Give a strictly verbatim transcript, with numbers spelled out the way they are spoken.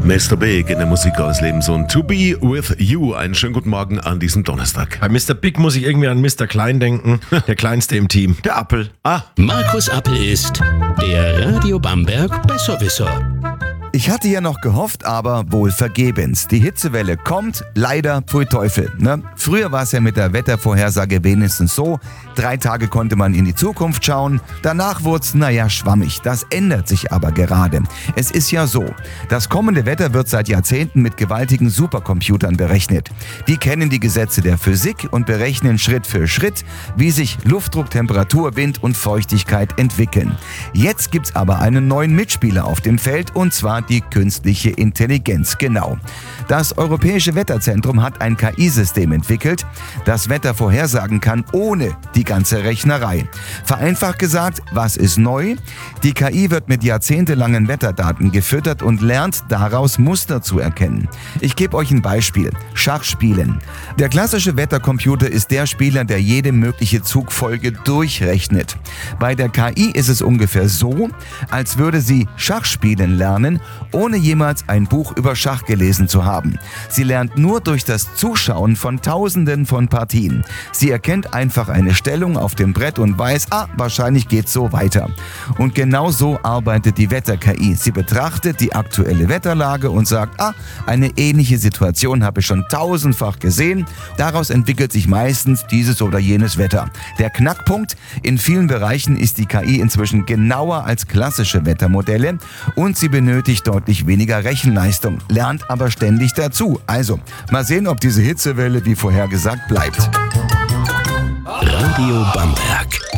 Mister Big in der Musik eures Lebens und To Be With You. Einen schönen guten Morgen an diesem Donnerstag. Bei Mister Big muss ich irgendwie an Mister Klein denken, der Kleinste im Team. Der Appel. Ah. Markus Appel ist der Radio Bamberg Besserwisser. Ich hatte ja noch gehofft, aber wohl vergebens. Die Hitzewelle kommt, leider, pfui Teufel. Ne? Früher war es ja mit der Wettervorhersage wenigstens so, drei Tage konnte man in die Zukunft schauen, danach wurde es, naja, schwammig. Das ändert sich aber gerade. Es ist ja so, das kommende Wetter wird seit Jahrzehnten mit gewaltigen Supercomputern berechnet. Die kennen die Gesetze der Physik und berechnen Schritt für Schritt, wie sich Luftdruck, Temperatur, Wind und Feuchtigkeit entwickeln. Jetzt gibt's aber einen neuen Mitspieler auf dem Feld, und zwar die künstliche Intelligenz, genau. Das Europäische Wetterzentrum hat ein K I-System entwickelt, das Wetter vorhersagen kann ohne die ganze Rechnerei. Vereinfacht gesagt, was ist neu? Die K I wird mit jahrzehntelangen Wetterdaten gefüttert und lernt daraus Muster zu erkennen. Ich gebe euch ein Beispiel. Schachspielen. Der klassische Wettercomputer ist der Spieler, der jede mögliche Zugfolge durchrechnet. Bei der K I ist es ungefähr so, als würde sie Schachspielen lernen, ohne jemals ein Buch über Schach gelesen zu haben. Sie lernt nur durch das Zuschauen von Tausenden von Partien. Sie erkennt einfach eine Stellung auf dem Brett und weiß, ah, wahrscheinlich geht's so weiter. Und genau so arbeitet die Wetter-K I. Sie betrachtet die aktuelle Wetterlage und sagt, ah, eine ähnliche Situation habe ich schon tausendfach gesehen. Daraus entwickelt sich meistens dieses oder jenes Wetter. Der Knackpunkt: in vielen Bereichen ist die K I inzwischen genauer als klassische Wettermodelle und sie benötigt deutlich weniger Rechenleistung, lernt aber ständig dazu. Also, mal sehen, ob diese Hitzewelle wie vorhergesagt bleibt. Radio Bamberg.